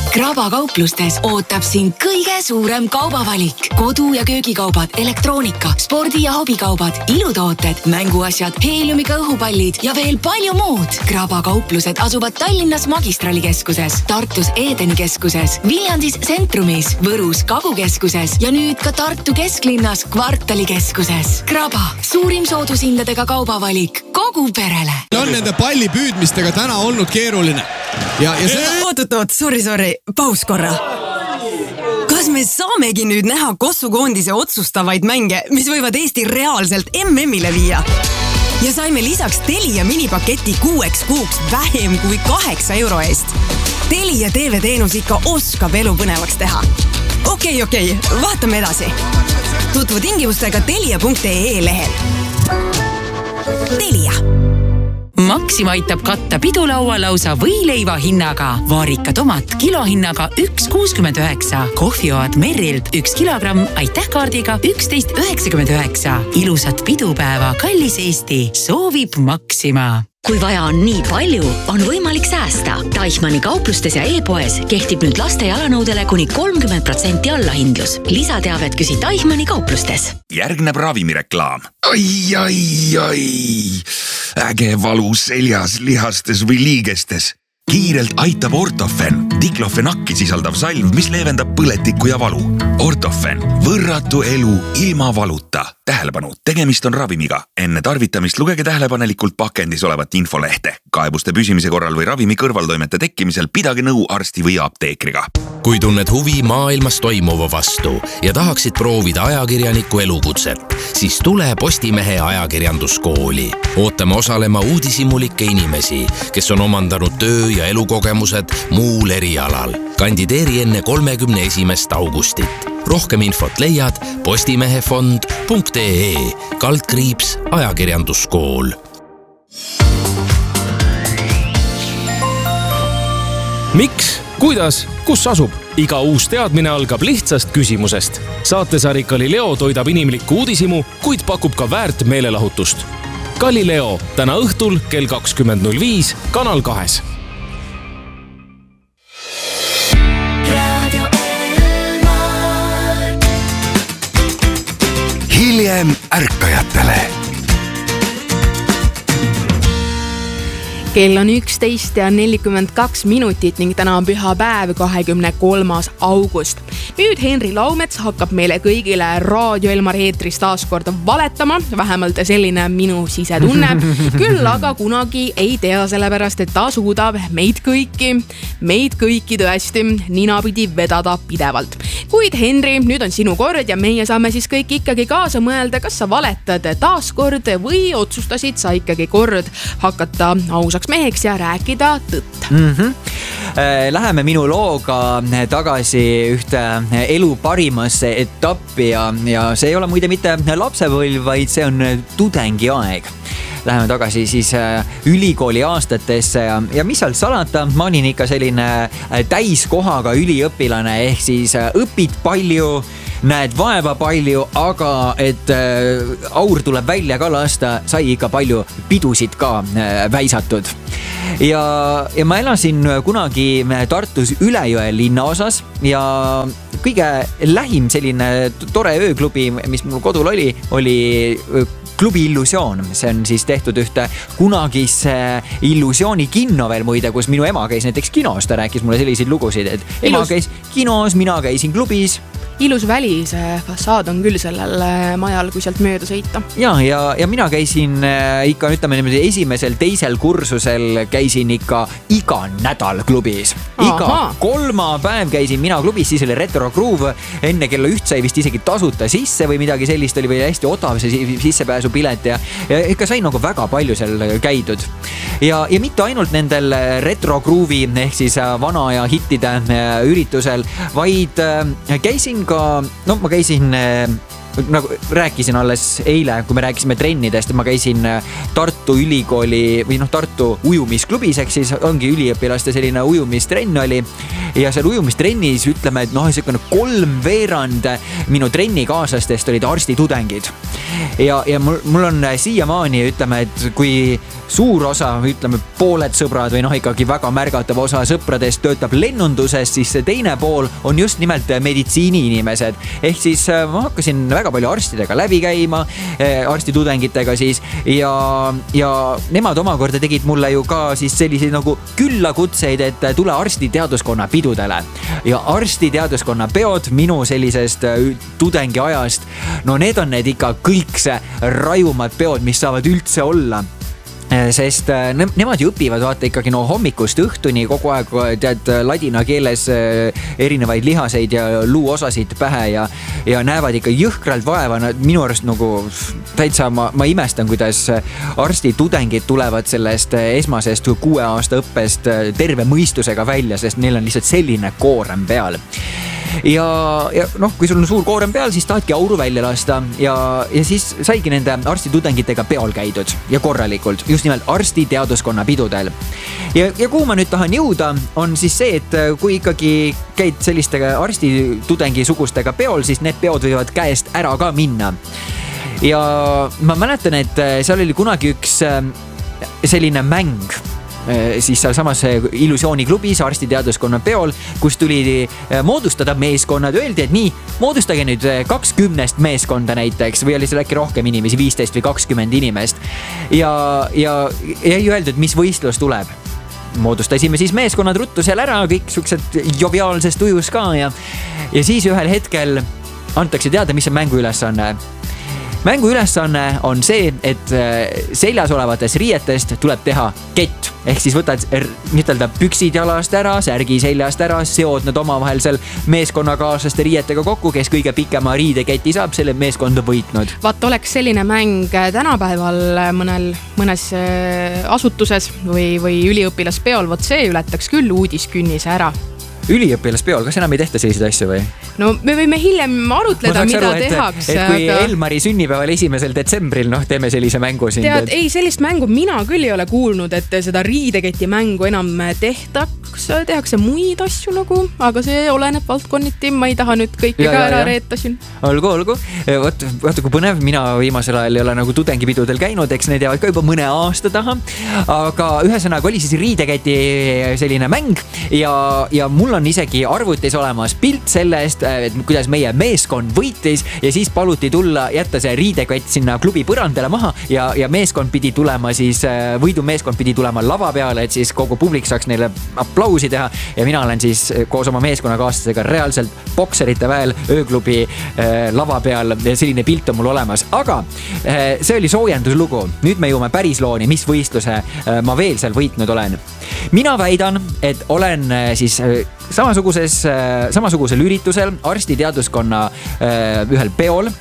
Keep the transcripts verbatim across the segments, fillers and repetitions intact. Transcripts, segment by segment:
Kraba kauplustes ootab sind kõige suurem kaubavalik. Kodu- ja köögikaubad, elektroonika, spordi- ja hobikaubad, ilutooted, mänguasjad, heeliumiga õhupallid ja veel palju muud. Kraba kauplused asuvad Tallinnas Magistralikeskuses, Tartus Edeni keskuses, Viljandis Centrumis, Võrus Kabukeskuses ja nüüd ka Tartu kesklinnas Kvartalikeskuses. Kraba, suurim soodushindadega kaubavalik kogu perele. On nende palli püüdmistega täna olnud keeruline. Ja, ja seda... Oot, oot, oot, sorry, sorry, paus korra. Kas me saamegi nüüd näha Kossukoondise otsustavaid mänge, mis võivad Eesti reaalselt M M-ile viia? Ja saime lisaks Telia minipaketi kuueks kuuks vähem kui kaheksa euro eest. Telia T V-teenus ikka oskab elu põnevaks teha. Okei, okei, vaatame edasi. Tutvu tingimustega telia punkt ee lehel. Telia. Maxima aitab katta pidulaua lausa võileiva hinnaga. Vaarika tomat kilohinnaga üks kuuskümmend üheksa. Kohvioad Merrilt üks kilogramm aitäh kaardiga üksteist üheksakümmend üheksa. Ilusat pidupäeva, kallis Eesti, soovib Maxima. Kui vaja on nii palju, on võimalik säästa. Teichmanni kauplustes ja e-poes kehtib nüüd laste jalanõudele kuni kolmkümmend protsenti allahindlus. Lisateavet küsi Teichmanni kauplustes. Järgneb ravimireklaam. Ai, ai, ai. Äge valu seljas, lihastes või liigestes. Kiirelt aitab Ortofen, diklofenakki sisaldav salv, mis leevendab põletikku ja valu. Ortofen, võrratu elu ilma valuta. Tähelepanu, tegemist on ravimiga. Enne tarvitamist lugege tähelepanelikult pakendis olevat infolehte. Kaebuste püsimise korral või ravimi kõrvaltoimete tekkimisel pidage nõu arsti või apteekriga. Kui tunned huvi maailmas toimuva vastu ja tahaksid proovida ajakirjaniku elukutset, siis tule Postimehe ajakirjanduskooli. Ootame osalema uudishimulikke inimesi, kes on omandanud töö ja elukogemused muul erialal. Kandideeri enne kolmekümne esimest augustit. Rohkem infot leiad postimehefond punkt ee kaldkriips ajakirjanduskool. Miks? Kuidas? Kus asub? Iga uus teadmine algab lihtsast küsimusest. Saatesari Galileo toidab inimlikku uudishimu, kuid pakub ka väärt meelelahutust. Galileo täna õhtul kell kakskümmend null viis Kanal kahes. Hiljem ärkajatele. Kell on üksteist ja nelikümmend kaks minutit ning täna on püha päev kahekümne kolmas august. Nüüd Henri Laumets hakkab meile kõigile Raadio Elmar eetris taas kord valetama, vähemalt selline minu sisetunne. Küll aga kunagi ei tea sellepärast, et ta suudab meid kõiki, meid kõiki tõesti ninapidi vedada pidevalt. Kuid Henri, nüüd on sinu kord ja meie saame siis kõik ikkagi kaasa mõelda, kas sa valetad taas kord või otsustasid sa ikkagi kord hakata ausaks meheks ja rääkida tõtt. Mm-hmm. Läheme minu looga tagasi ühte elu parimasse etappi ja, ja see ei ole muide mitte lapsepõlv, vaid see on tudengiaeg. Läheme tagasi siis ülikooli aastatesse ja, ja mis seal salata, ma olin ikka selline täiskohaga üliõpilane ehk siis õpid palju, näed vaeva palju, aga et äh, aur tuleb välja ka lasta, sai ikka palju pidusid ka äh, väisatud. Ja, ja ma elasin kunagi Tartus Ülejõe linnaosas ja kõige lähim selline tore ööklubi, mis mul kodul oli, oli klubi Illusioon. See on siis tehtud ühte kunagisse Illusiooni kinno veel muide, kus minu ema käis näiteks kinos, ta rääkis mulle selliseid lugusid, et ema Ilus. käis kinos, mina käisin klubis. Ilus väli, see fassaad on küll sellel majal, kui sealt mööda sõita. Ja, ja, ja mina käisin ikka, ütleme niimoodi, esimesel, teisel kursusel käisin ikka iga nädal klubis. Iga Aha. kolmapäev käisin mina klubis, siis oli Retro Groove, enne kella üht sai vist isegi tasuta sisse või midagi sellist oli või hästi odav see sissepääsupilet ja, ja ikka sai nagu väga palju seal käidud. Ja, ja mitte ainult nendel Retro Groove'i ehk siis vana ja hittide üritusel, vaid käisin ka, no ma käisin, nagu rääkisin alles eile, kui me rääkisime trennidest, ma käisin Tartu ülikooli või noh, Tartu ujumisklubis, ehk siis ongi üliõpilaste selline ujumistrenn oli ja seal ujumistrennis ütleme, et noh, niisugune kolm veerand minu trennikaaslastest olid arstitudengid. Ja, ja mul, mul on siiamaani, ütleme, et kui suur osa, ütleme, pooled sõbrad või noh, ikkagi väga märgatav osa sõpradest töötab lennunduses, siis see teine pool on just nimelt meditsiini inimesed. Ehk siis ma hakkasin väga palju arstidega läbi käima, arstitudengitega siis, ja, ja nemad omakorda tegid mulle ju ka siis selliseid nagu küllakutseid, et tule arstiteaduskonna pidudele. Ja arstiteaduskonna peod minu sellisest tudengi ajast, no need on need ikka kõik see rajumad peod, mis saavad üldse olla. Sest ne- nemad ju õpivad vaata ikkagi no hommikust õhtuni kogu aeg tead ladina keeles erinevaid lihaseid ja luuosasid pähe ja, ja näevad ikka jõhkralt vaeva. Minu arust nagu täitsa ma, ma imestan, kuidas arstitudengid tulevad sellest esmasest kuue aasta õppest terve mõistusega välja, sest neil on lihtsalt selline koorem peal. Ja, ja noh, kui sul on suur koorem peal, siis tahtki auru välja lasta ja, ja siis saigi nende arstitudengitega peol käidud ja korralikult, just nimelt arstiteaduskonna pidudel. Ja, ja kuhu ma nüüd tahan jõuda, on siis see, et kui ikkagi käid selliste arstitudengi sugustega peol, siis need peod võivad käest ära ka minna. Ja ma mäletan, et seal oli kunagi üks selline mäng, siis seal samas illusiooniklubis arstiteaduskonna peol, kus tuli moodustada meeskonnad, öeldi, et nii, moodustage nüüd kakskümmend meeskonda näiteks või oli seal äkki rohkem inimesi, viisteist või kakskümmend inimest ja, ja ei öeldud, mis võistlus tuleb. Moodustasime siis meeskonnad ruttu seal ära, kõik suksed joviaalsest ujus ka ja, ja siis ühel hetkel antakse teada, mis on mängu ülesanne. Mängu ülesanne on see, et seljas olevatest riietest tuleb teha kett. Ehk siis võtad ütelda püksid jalast ära, särgi seljast ära, seod nad omavahel seal meeskonnakaaslaste riietega kokku, kes kõige pikema riideketi saab, selle meeskonda võitnud. Vaat oleks selline mäng tänapäeval mõnel, mõnes asutuses või, või üliõpilaspeol, vot see ületaks küll uudiskünnise ära. Üliõpilaspeol, kas enam ei tehta selliseid asju või? No me võime hiljem arutleda, mida aru, et, tehakse. Et kui aga... Elmari sünnipäeval esimesel detsembril, noh, teeme sellise mängu siin. Tead, ei, sellist mängu mina küll ei ole kuulnud, et seda riideketi mängu enam tehtaks, tehakse muid asju nagu, aga see oleneb valdkonniti, ma ei taha nüüd kõike ja, ka ära reeta siin. Olgu, olgu. Võt, võt, kui põnev, mina viimasel ajal ei ole nagu tudengipidudel käinud, eks need jäävad ka juba mõne aasta taha, aga ühesõnaga oli siis riideketi selline mäng ja, ja mul on isegi arvutis olemas pilt sellest, et kuidas meie meeskond võitis ja siis paluti tulla, jätta see riidekett sinna klubi põrandale maha ja, ja meeskond pidi tulema siis, võidu meeskond pidi tulema lava peale, et siis kogu publik saaks neile aplausi teha ja mina olen siis koos oma meeskonnakaaslasega reaalselt bokserite väel ööklubi äh, lava peal ja selline pilt on mul olemas, aga äh, see oli soojenduslugu. Nüüd me jõuame päris looni, mis võistluse äh, ma veel seal võitnud olen. Mina väidan, et olen äh, siis äh, samasuguses, samasugusel üritusel arstiteaduskonna ühel peol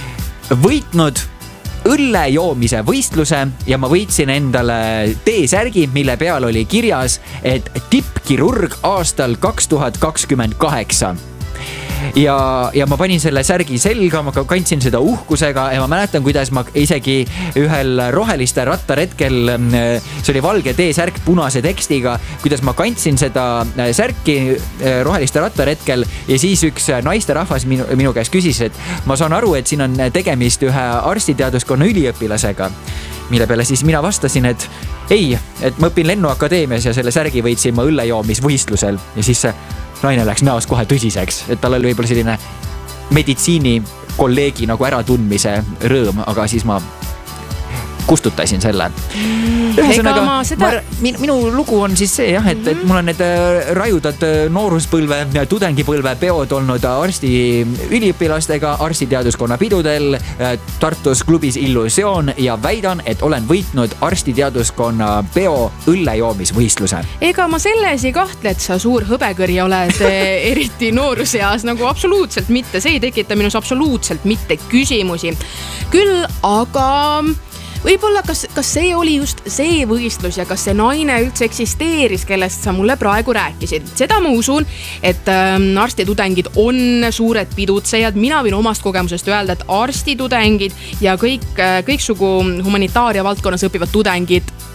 võitnud õlle joomise võistluse ja ma võitsin endale T-särgi, mille peal oli kirjas, et tippkirurg aastal kaks tuhat kakskümmend kaheksa. Ja, ja ma panin selle särgi selga, ma kandsin seda uhkusega ja ma mäletan, kuidas ma isegi ühel roheliste rattaretkel, see oli valge T-särk punase tekstiga, kuidas ma kandsin seda särki roheliste rattaretkel ja siis üks naisterahvas minu, minu käest küsis, et ma saan aru, et siin on tegemist ühe arstiteaduskonna üliõpilasega, mille peale siis mina vastasin, et ei, et ma õpin lennuakadeemias ja selle särgi võitsin ma õllejoomisvõistlusel ja siis see naine läks näost kohe tõsiseks, et tal oli võib-olla selline meditsiini kolleegi nagu äratundmise rõõm, aga siis ma kustutasin selle. Ühesõnaga, ma seda... ma, minu lugu on siis see jah, et, et mul on need rajudad nooruspõlve, tudengipõlve peod olnud arsti üliõpilastega arstiteaduskonna pidudel Tartus klubis Illusioon ja väidan, et olen võitnud arstiteaduskonna peo õllejoomisvõistluse. Ega ma selles ei kahtle, et sa suur hõbekõri oled eriti nooruseas, nagu absoluutselt mitte, see ei tekita minus absoluutselt mitte küsimusi. Küll aga võib-olla kas, kas see oli just see võistlus ja kas see naine üldse eksisteeris, kellest sa mulle praegu rääkisid. Seda ma usun, et ähm, arstitudengid on suured pidutsejad. Mina võin omast kogemusest öelda, et arstitudengid ja kõik, äh, kõiksugu humanitaaria valdkonnas õpivad tudengid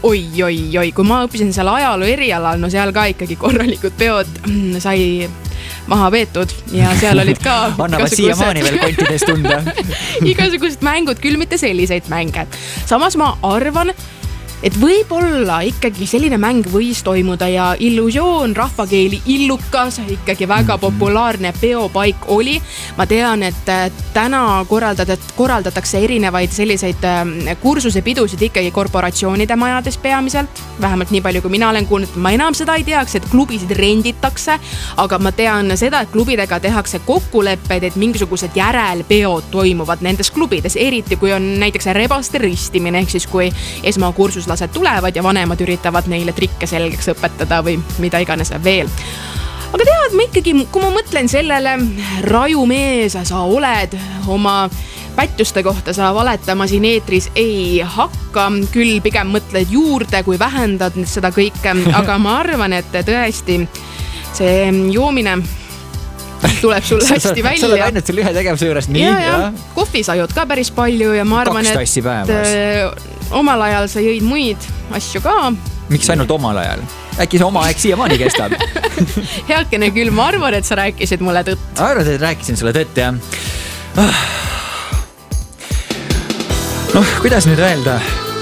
oi, oi, oi, kui ma õppisin seal ajaloo erialal, no seal ka ikkagi korralikud peod sai maha peetud ja seal olid ka annavad siiamaani veel kontides tunda. Igasugused mängud, küll mitte selliseid mänge. Samas ma arvan, et võib-olla ikkagi selline mäng võis toimuda ja illusioon, rahvakeeli illukas, ikkagi väga populaarne peopaik oli. Ma tean, et täna korraldatakse erinevaid selliseid kursusepidusid ikkagi korporatsioonide majades peamiselt. Vähemalt nii palju, kui mina olen kuulnud, ma enam seda ei teaks, et klubisid renditakse, aga ma tean seda, et klubidega tehakse kokkuleppeid, et mingisugused järelpeod toimuvad nendes klubides, eriti kui on näiteks rebaste ristimine, ehk siis kui esmakursus tulevad ja vanemad üritavad neile trikke selgeks õpetada või mida iganes veel. Aga tead, ma ikkagi, kui ma mõtlen sellele, raju mees, sa oled oma pätjuste kohta, sa valetama siin eetris ei hakka, küll pigem mõtled juurde, kui vähendad seda kõike, aga ma arvan, et tõesti see joomine tuleb sul hästi välja. Sa oled ainult selle ühe tegevuse juures, nii? Ja, ja, kohvi sa jood ka päris palju ja ma arvan, Kaks tassi päevas. Omal ajal sa jõid muid asju ka. Miks ainult omal ajal? Äkki see oma aeg siiamaani kestab? Heakene küll, ma arvan, et sa rääkisid mulle tõtt. Arvad, et rääkisin sulle tõtt, jah? Noh, kuidas nüüd öelda?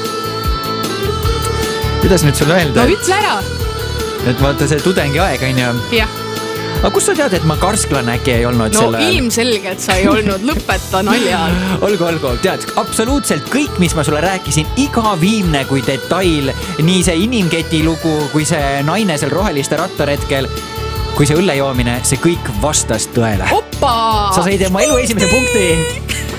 Kuidas nüüd sulle öelda? No ütle ära! Et vaata see tudengi aeg, on ju? Jah. Aga kus sa tead, et ma karsklane äkki ei olnud no, selle... No ilmselgelt sa ei olnud, lõpeta nalja. olgu, olgu, tead, absoluutselt kõik, mis ma sulle rääkisin, iga viimne kui detail, nii see inimketi lugu, kui see naine seal roheliste rattaretkel, kui see õlle joomine, see kõik vastas tõele. Oppa! Sa said oma elu esimese punkti.